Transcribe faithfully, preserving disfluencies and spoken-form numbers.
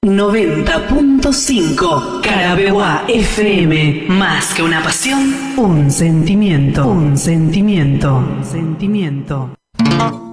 noventa punto cinco Carabeguá F M. Más que una pasión, un sentimiento. Un sentimiento. Un sentimiento.